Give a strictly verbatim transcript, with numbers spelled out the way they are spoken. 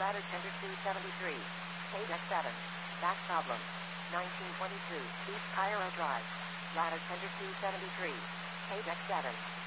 Ladder tender two seventy-three. K deck seven. Back problem. nineteen twenty-two. East Cairo Drive. Ladder tender two seventy-three. K deck seven.